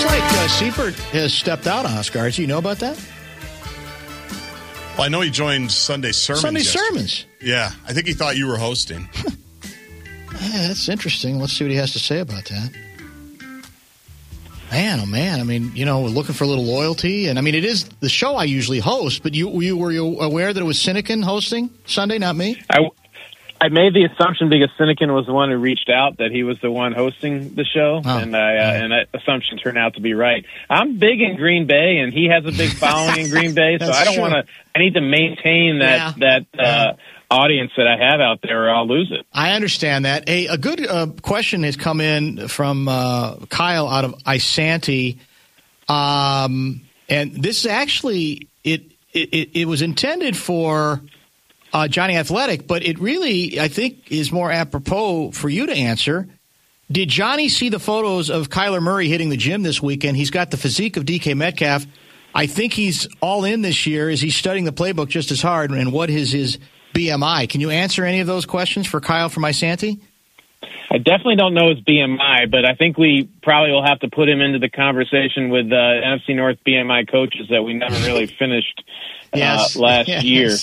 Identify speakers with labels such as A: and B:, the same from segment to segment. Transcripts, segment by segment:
A: Looks like Seifert has stepped out on us, guards. You know about that?
B: Well, I know he joined Sunday Sermons.
A: Sunday Sermons.
B: Yeah, I think he thought you were hosting.
A: Yeah, that's interesting. Let's see what he has to say about that. Man, oh man. I mean, we're looking for a little loyalty. And I mean, it is the show I usually host, but were you aware that it was Sinekin hosting Sunday, not me?
C: I made the assumption because Sinekin was the one who reached out that he was the one hosting the show, and that assumption turned out to be right. I'm big in Green Bay, and he has a big following in Green Bay, so I don't want to. I need to maintain that audience that I have out there, or I'll lose it.
A: I understand that. A good question has come in from Kyle out of Isanti, and this is actually it was intended for Johnny Athletic, but it really, I think, is more apropos for you to answer. Did Johnny see the photos of Kyler Murray hitting the gym this weekend? He's got the physique of DK Metcalf. I think he's all in this year. Is he studying the playbook just as hard? And what is his BMI? Can you answer any of those questions for Kyle from Isanti?
C: I definitely don't know his BMI, but I think we probably will have to put him into the conversation with NFC North BMI coaches that we never really finished last year.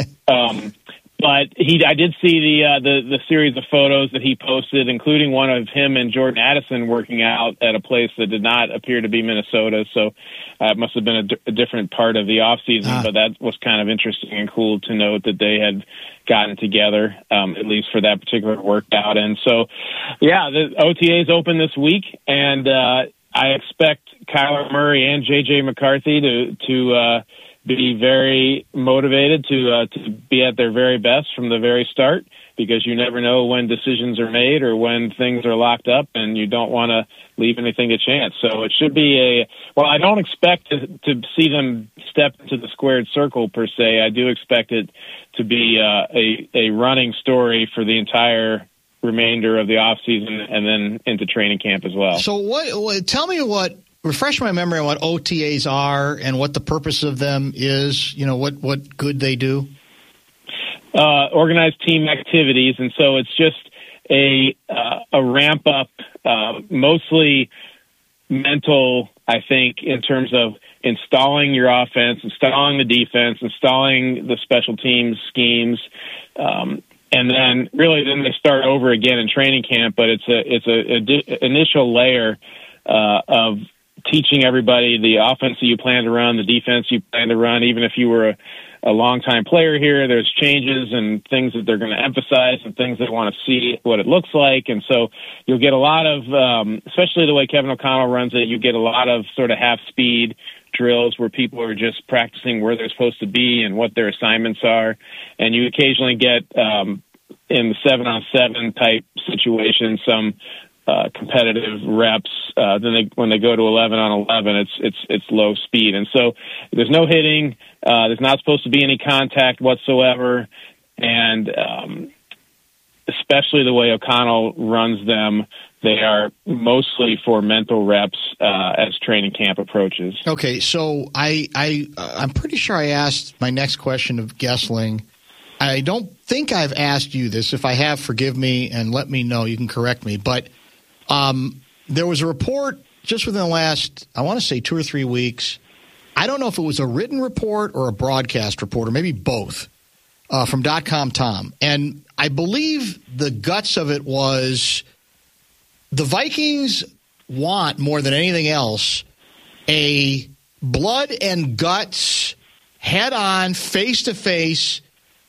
C: But I did see the series of photos that he posted, including one of him and Jordan Addison working out at a place that did not appear to be Minnesota. So it must have been a different part of the off season, but that was kind of interesting and cool to note that they had gotten together, at least for that particular workout. And so, the OTA is open this week, and I expect Kyler Murray and J.J. McCarthy to be very motivated to be at their very best from the very start, because you never know when decisions are made or when things are locked up, and you don't want to leave anything to chance. So it should be I don't expect to see them step into the squared circle per se. I do expect it to be a running story for the entire remainder of the off season and then into training camp as well.
A: So tell me refresh my memory on what OTAs are and what the purpose of them is, what good they do.
C: Organized team activities, and so it's just a ramp up, mostly mental, I think, in terms of installing your offense, installing the defense, installing the special teams schemes, and then they start over again in training camp. But it's a initial layer of teaching everybody the offense that you plan to run, the defense you plan to run. Even if you were a longtime player here, there's changes and things that they're going to emphasize and things they want to see what it looks like. And so you'll get a lot of, especially the way Kevin O'Connell runs it, you get a lot of sort of half-speed drills where people are just practicing where they're supposed to be and what their assignments are. And you occasionally get, in the 7-on-7 type situation, some competitive reps. Then when they go to 11-on-11, it's low speed, and so there's no hitting. There's not supposed to be any contact whatsoever, and especially the way O'Connell runs them, they are mostly for mental reps as training camp approaches.
A: Okay, so I'm pretty sure I asked my next question of Gessling. I don't think I've asked you this. If I have, forgive me and let me know. You can correct me, but there was a report just within the last, I want to say 2 or 3 weeks. I don't know if it was a written report or a broadcast report or maybe both from .com Tom. And I believe the guts of it was the Vikings want more than anything else a blood and guts, head-on, face-to-face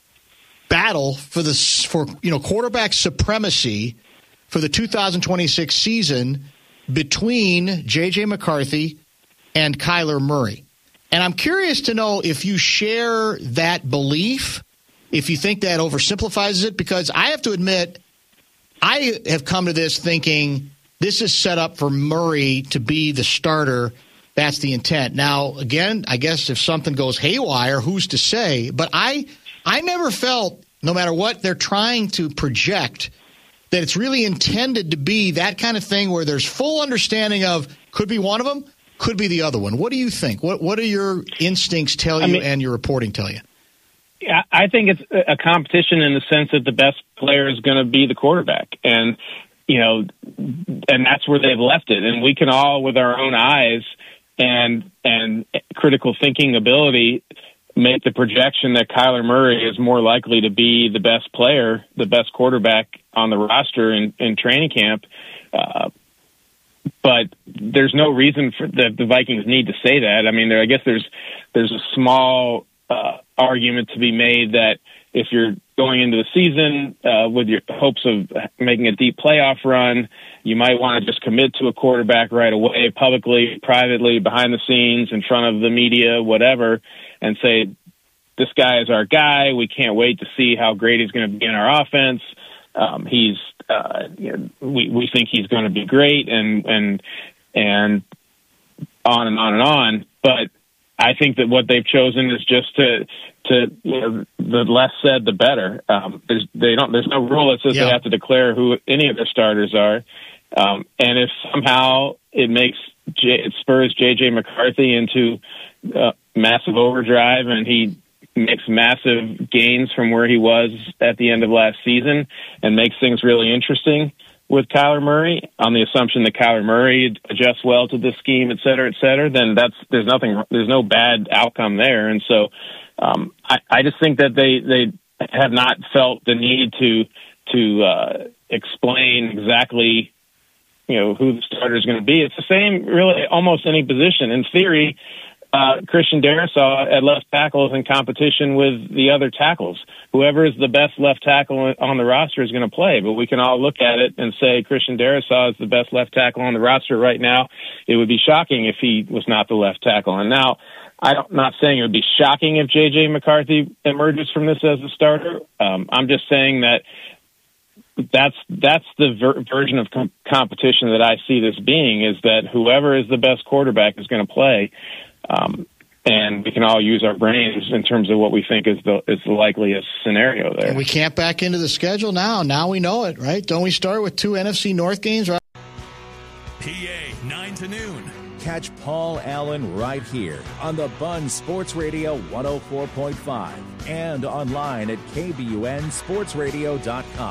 A: battle for quarterback supremacy for the 2026 season between J.J. McCarthy and Kyler Murray. And I'm curious to know if you share that belief, if you think that oversimplifies it, because I have to admit, I have come to this thinking this is set up for Murray to be the starter. That's the intent. Now, again, I guess if something goes haywire, who's to say? But I never felt, no matter what they're trying to project, that it's really intended to be that kind of thing where there's full understanding of could be one of them, could be the other one. What do you think? What do your instincts tell you and your reporting tell you?
C: Yeah, I think it's a competition in the sense that the best player is going to be the quarterback. And and that's where they've left it. And we can all, with our own eyes and critical thinking ability, make the projection that Kyler Murray is more likely to be the best player, the best quarterback on the roster in training camp. But there's no reason for the Vikings need to say that. I mean, I guess there's a small argument to be made that if you're going into the season with your hopes of making a deep playoff run, you might want to just commit to a quarterback right away, publicly, privately, behind the scenes, in front of the media, whatever, and say, this guy is our guy. We can't wait to see how great he's going to be in our offense. We think he's going to be great, and on and on and on. But I think that what they've chosen is just to the less said, the better. There's no rule that says they have to declare who any of their starters are. And if somehow it spurs J.J. McCarthy into massive overdrive and he makes massive gains from where he was at the end of last season and makes things really interesting with Kyler Murray, on the assumption that Kyler Murray adjusts well to the scheme, et cetera, then there's no bad outcome there. And so I just think that they have not felt the need to explain exactly who the starter is going to be. It's the same, really, almost any position. In theory, Christian Darrisaw at left tackle is in competition with the other tackles. Whoever is the best left tackle on the roster is going to play, but we can all look at it and say Christian Darrisaw is the best left tackle on the roster right now. It would be shocking if he was not the left tackle. And now, I'm not saying it would be shocking if J.J. McCarthy emerges from this as a starter. I'm just saying that's the version of competition that I see this being, is that whoever is the best quarterback is going to play. And we can all use our brains in terms of what we think is the likeliest scenario there.
A: And we can't back into the schedule now. Now we know it, right? Don't we start with 2 NFC North games? Right?
D: PA, 9 to noon.
E: Catch Paul Allen right here on the Bun Sports Radio 104.5 and online at KBUNSportsRadio.com.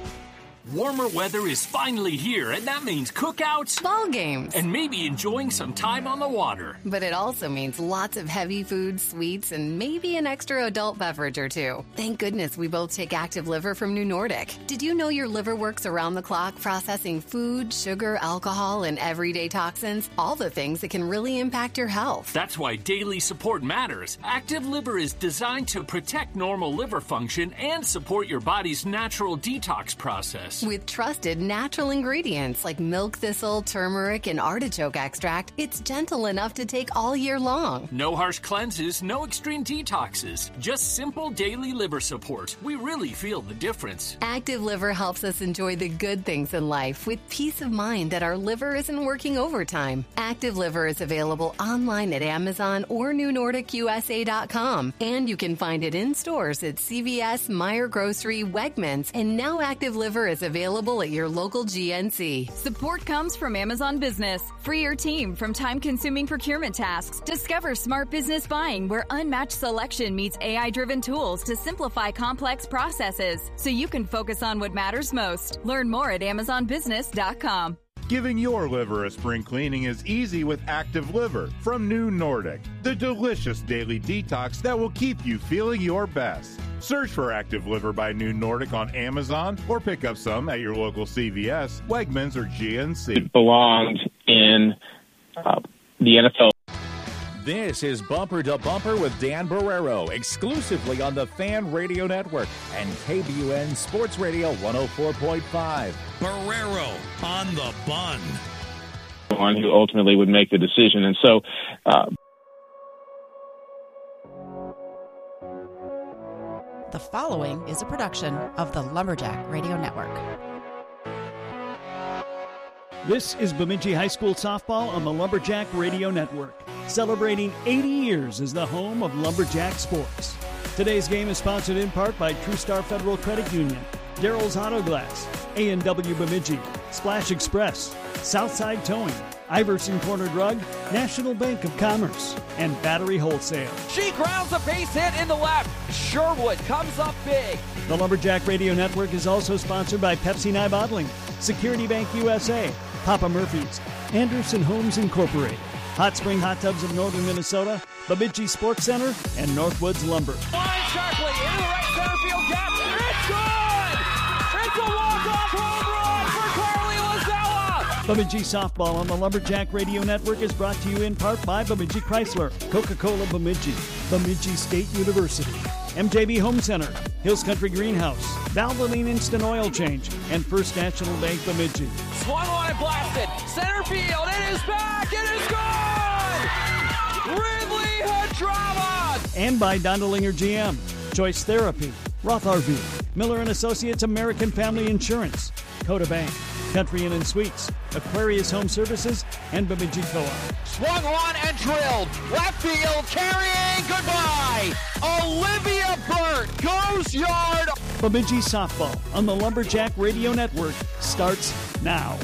D: Warmer weather is finally here, and that means cookouts,
F: ball games,
D: and maybe enjoying some time on the water.
F: But it also means lots of heavy food, sweets, and maybe an extra adult beverage or two. Thank goodness we both take Active Liver from New Nordic. Did you know your liver works around the clock processing food, sugar, alcohol, and everyday toxins? All the things that can really impact your health.
D: That's why daily support matters. Active Liver is designed to protect normal liver function and support your body's natural detox process.
F: With trusted natural ingredients like milk thistle, turmeric, and artichoke extract, it's gentle enough to take all year long.
D: No harsh cleanses, no extreme detoxes, just simple daily liver support. We really feel the difference.
F: Active Liver helps us enjoy the good things in life with peace of mind that our liver isn't working overtime. Active Liver is available online at Amazon or NewNordicUSA.com, and you can find it in stores at CVS, Meijer Grocery, Wegmans, and now Active Liver is available at your local GNC.
G: Support comes from Amazon Business. Free your team from time-consuming procurement tasks. Discover smart business buying where unmatched selection meets AI-driven tools to simplify complex processes so you can focus on what matters most. Learn more at AmazonBusiness.com.
H: Giving your liver a spring cleaning is easy with Active Liver from New Nordic, the delicious daily detox that will keep you feeling your best. Search for Active Liver by New Nordic on Amazon or pick up some at your local CVS, Wegmans, or GNC.
C: It belongs in the NFL.
E: This is Bumper to Bumper with Dan Barrero, exclusively on the Fan Radio Network and KBUN Sports Radio 104.5.
D: Barrero on the Bun.
C: The one who ultimately would make the decision. And so
I: the following is a production of the Lumberjack Radio Network.
J: This is Bemidji High School softball on the Lumberjack Radio Network, celebrating 80 years as the home of Lumberjack sports. Today's game is sponsored in part by True Star Federal Credit Union, Daryl's Auto Glass, A&W Bemidji, Splash Express, Southside Towing, Iverson Corner Drug, National Bank of Commerce, and Battery Wholesale.
K: She grounds a base hit in the left. Sherwood comes up big.
J: The Lumberjack Radio Network is also sponsored by Pepsi Nye Bottling, Security Bank USA, Papa Murphy's, Anderson Homes Incorporated, Hot Spring Hot Tubs of Northern Minnesota, Bemidji Sports Center, and Northwoods Lumber.
K: Line sharply into the right center field gap. It's good! It's a walk-off home run for Carly Lazella!
J: Bemidji Softball on the Lumberjack Radio Network is brought to you in part by Bemidji Chrysler, Coca-Cola Bemidji, Bemidji State University, MJB Home Center, Hills Country Greenhouse, Valvoline Instant Oil Change, and First National Bank Bemidji.
K: Swung on and blasted. Center field. It is back. It is gone! Ridley Hadrama!
J: And by Dondelinger GM, Choice Therapy, Roth RV, Miller & Associates American Family Insurance, Coda Bank, Country Inn & Suites, Aquarius Home Services, and Bemidji Co-op.
K: Swung on and drilled. Left field, carrying. Goodbye. Olivia Burt goes yard.
J: Bemidji Softball on the Lumberjack Radio Network starts now.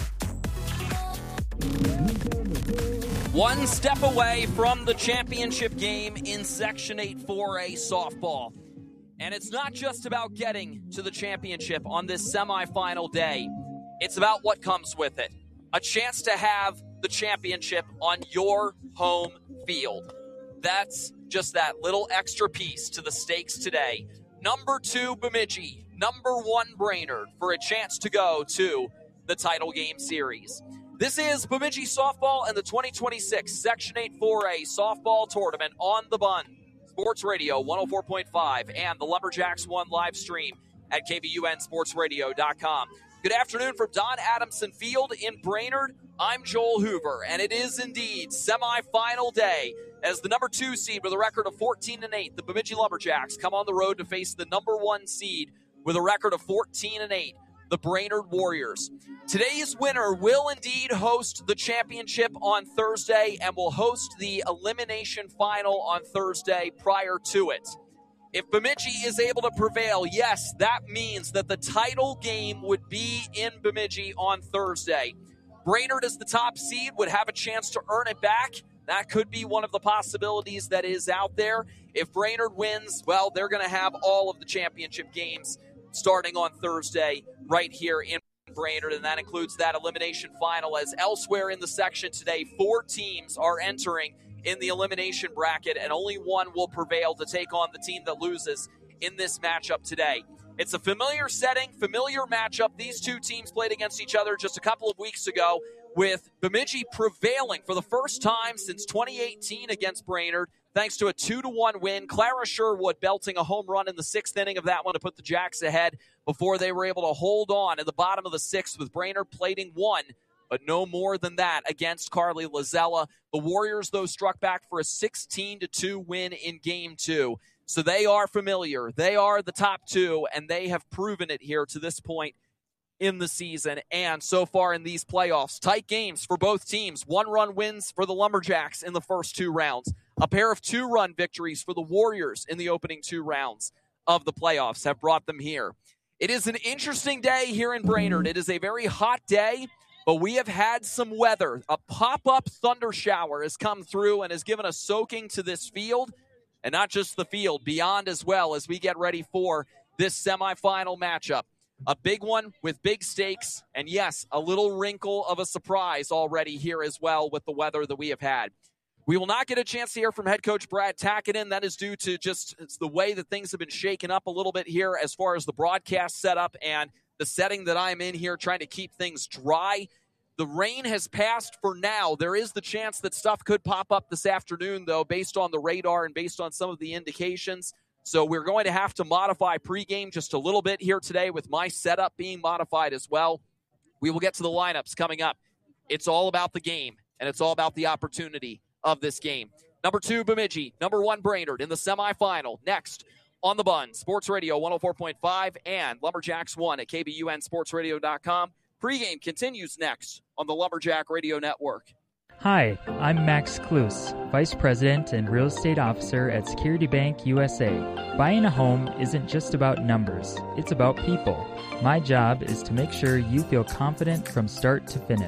K: One step away from the championship game in Section 8 4A softball. And it's not just about getting to the championship on this semifinal day. It's about what comes with it. A chance to have the championship on your home field. That's just that little extra piece to the stakes today. Number 2, Bemidji. Number 1, Brainerd, for a chance to go to the title game series. This is Bemidji Softball and the 2026 Section 8 4A Softball Tournament on the Bun. Sports Radio 104.5 and the Lumberjacks One live stream at KBUNSportsRadio.com. Good afternoon from Don Adamson Field in Brainerd. I'm Joel Hoover, and it is indeed semifinal day as the number 2 seed with a record of 14-8. The Bemidji Lumberjacks come on the road to face the number 1 seed with a record of 14-8. The Brainerd Warriors. Today's winner will indeed host the championship on Thursday and will host the elimination final on Thursday prior to it. If Bemidji is able to prevail, yes, that means that the title game would be in Bemidji on Thursday. Brainerd as the top seed would have a chance to earn it back. That could be one of the possibilities that is out there. If Brainerd wins, well, they're going to have all of the championship games starting on Thursday right here in Brainerd, and that includes that elimination final, as elsewhere in the section today, 4 teams are entering in the elimination bracket, and only one will prevail to take on the team that loses in this matchup today. It's a familiar setting, familiar matchup. These two teams played against each other just a couple of weeks ago, with Bemidji prevailing for the first time since 2018 against Brainerd, thanks to a 2-1 win. Clara Sherwood belting a home run in the 6th inning of that one to put the Jacks ahead before they were able to hold on in the bottom of the 6th, with Brainerd plating 1, but no more than that against Carly Lazella. The Warriors, though, struck back for a 16-2 win in Game 2. So they are familiar. They are the top 2, and they have proven it here to this point in the season and so far in these playoffs. Tight games for both teams. 1-run wins for the Lumberjacks in the first 2 rounds. A pair of 2-run victories for the Warriors in the opening 2 rounds of the playoffs have brought them here. It is an interesting day here in Brainerd. It is a very hot day, but we have had some weather. A pop-up thunder shower has come through and has given a soaking to this field, and not just the field, beyond as well, as we get ready for this semifinal matchup. A big one with big stakes, and yes, a little wrinkle of a surprise already here as well with the weather that we have had. We will not get a chance to hear from head coach Brad Tackinen. That is due to just it's the way that things have been shaken up a little bit here as far as the broadcast setup and the setting that I'm in here, trying to keep things dry. The rain has passed for now. There is the chance that stuff could pop up this afternoon, though, based on the radar and based on some of the indications. So we're going to have to modify pregame just a little bit here today, with my setup being modified as well. We will get to the lineups coming up. It's all about the game, and it's all about the opportunity of this game. Number 2, Bemidji. Number 1, Brainerd in the semifinal. Next on the Bun, Sports Radio 104.5 and Lumberjacks 1 at KBUNSportsRadio.com. Pregame continues next on the Lumberjack Radio Network.
L: Hi, I'm Max Klus, Vice President and Real Estate Officer at Security Bank USA. Buying a home isn't just about numbers, it's about people. My job is to make sure you feel confident from start to finish.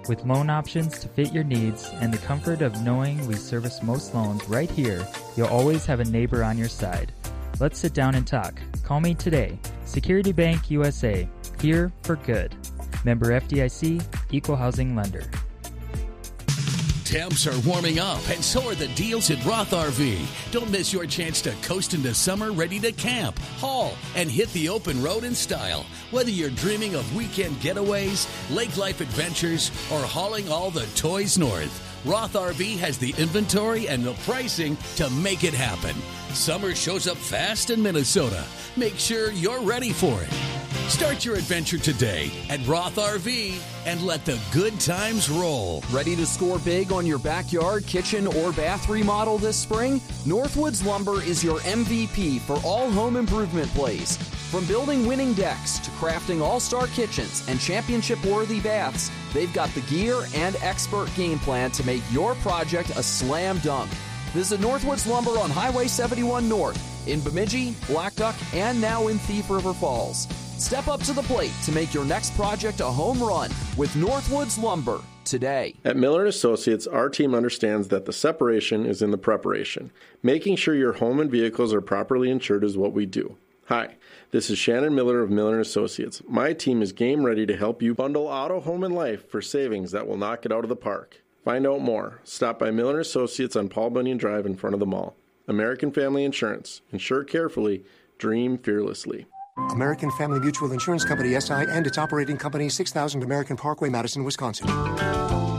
L: With loan options to fit your needs and the comfort of knowing we service most loans right here, you'll always have a neighbor on your side. Let's sit down and talk. Call me today. Security Bank USA. Here for good. Member FDIC, Equal Housing Lender.
M: Temps are warming up, and so are the deals at Roth RV. Don't miss your chance to coast into summer ready to camp, haul, and hit the open road in style. Whether you're dreaming of weekend getaways, lake life adventures, or hauling all the toys north, Roth RV has the inventory and the pricing to make it happen. Summer shows up fast in Minnesota. Make sure you're ready for it. Start your adventure today at Roth RV and let the good times roll.
N: Ready to score big on your backyard, kitchen, or bath remodel this spring? Northwoods Lumber is your MVP for all home improvement plays. From building winning decks to crafting all-star kitchens and championship-worthy baths, they've got the gear and expert game plan to make your project a slam dunk. Visit Northwoods Lumber on Highway 71 North in Bemidji, Black Duck, and now in Thief River Falls. Step up to the plate to make your next project a home run with Northwoods Lumber today.
O: At Miller & Associates, our team understands that the separation is in the preparation. Making sure your home and vehicles are properly insured is what we do. Hi, this is Shannon Miller of Miller & Associates. My team is game ready to help you bundle auto, home, and life for savings that will knock it out of the park. Find out more. Stop by Miller & Associates on Paul Bunyan Drive in front of the mall. American Family Insurance. Insure carefully. Dream fearlessly.
P: American Family Mutual Insurance Company, SI, and its operating company, 6000 American Parkway, Madison, Wisconsin.